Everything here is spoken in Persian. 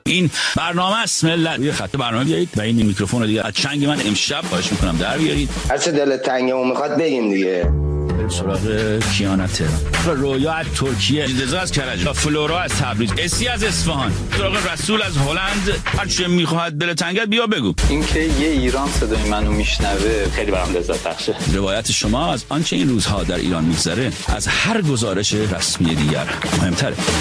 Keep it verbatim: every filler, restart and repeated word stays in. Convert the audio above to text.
این برنامه است ملت. یه خط برنامه بیارید و این میکروفون رو دیگه از چنگ من امشب خواهش میکنم در بیارید. هر چه دلت تنگمون میخواد بگیم دیگه. سراغ کیانا تهران، رویا از ترکیه، رضا از کرج، فلورا از تبریز، اسی از اصفهان، سراغ رسول از هلند. هر چه میخواد دل تنگت بیا بگو. اینکه یه ایران صدای منو میشنوه خیلی برام لذت بخشه. روایت شما از آنچه این روزها در ایران میگذره از هر گزارش رسمی دیگر مهمتره.